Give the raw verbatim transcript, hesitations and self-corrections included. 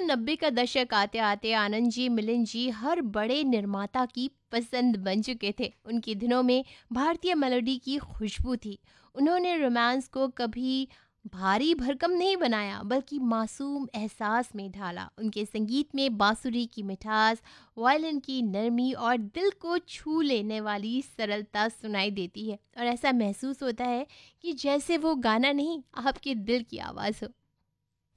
नब्बे का दशक आते आते आनंद जी, मिलिंद जी हर बड़े निर्माता की पसंद बन चुके थे। उनके दिनों में भारतीय मेलोडी की खुशबू थी। उन्होंने रोमांस को कभी भारी भरकम नहीं बनाया, बल्कि मासूम एहसास में ढाला। उनके संगीत में बांसुरी की मिठास, वायलिन की नरमी और दिल को छू लेने वाली सरलता सुनाई देती है, और ऐसा महसूस होता है कि जैसे वो गाना नहीं, आपके दिल की आवाज़ हो।